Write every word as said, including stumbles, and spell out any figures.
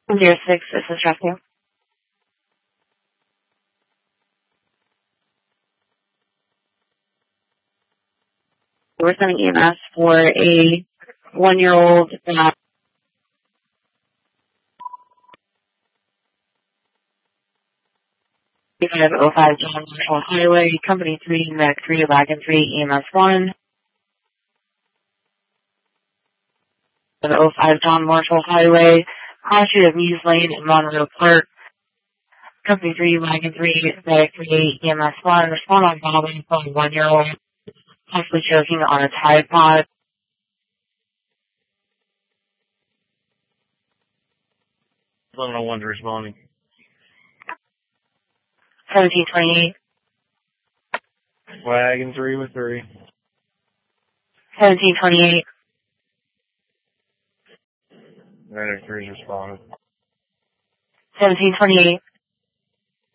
Zero six, this is rescue. We're sending E M S for a one-year-old that five oh five John Marshall Highway, Company three, Mech three, Wagon three, E M S one. oh five John Marshall Highway, cross street of Muse Lane in Monroe Park. Company three, Wagon three, Mech three, E M S one. Respond on bobbing from one-year-old, possibly choking on a Tide Pod. eleven oh one to responding. seventeen twenty-eight. Wagon three with three. seventeen twenty-eight. Wagon three is responding. seventeen twenty-eight.